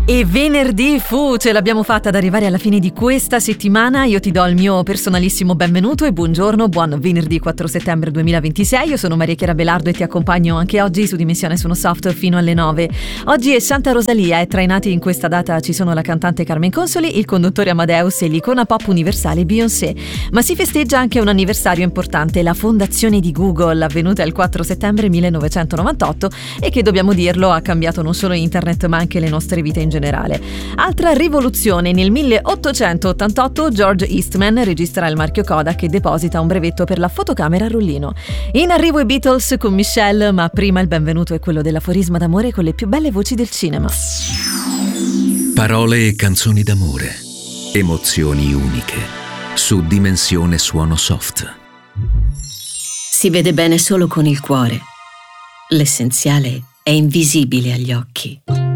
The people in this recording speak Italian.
E venerdì ce l'abbiamo fatta ad arrivare alla fine di questa settimana. Io ti do il mio personalissimo benvenuto e buongiorno, buon venerdì 4 settembre 2026. Io sono Maria Chiara Belardo e ti accompagno anche oggi su Dimensione Sono Soft fino alle 9. Oggi è Santa Rosalia e tra i nati in questa data ci sono la cantante Carmen Consoli, il conduttore Amadeus e l'icona pop universale Beyoncé. Ma si festeggia anche un anniversario importante, la fondazione di Google, avvenuta il 4 settembre 1998 e che, dobbiamo dirlo, ha cambiato non solo internet ma anche le nostre vite in generale. Altra rivoluzione: nel 1888 George Eastman registra il marchio Kodak e deposita un brevetto per la fotocamera a rullino. In arrivo i Beatles con Michelle, ma prima il benvenuto è quello dell'aforisma d'amore con le più belle voci del cinema. Parole e canzoni d'amore, emozioni uniche, su Dimensione Suono Soft. Si vede bene solo con il cuore. L'essenziale è invisibile agli occhi.